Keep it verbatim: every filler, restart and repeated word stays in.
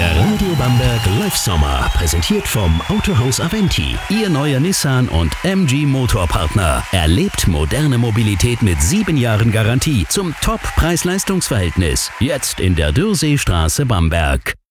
Der Radio Bamberg Live Sommer, präsentiert vom Autohaus Aventi. Ihr neuer Nissan und M G Motorpartner. Erlebt moderne Mobilität mit sieben Jahren Garantie zum Top-Preis-Leistungs-Verhältnis. Jetzt in der Dürrseestraße Bamberg.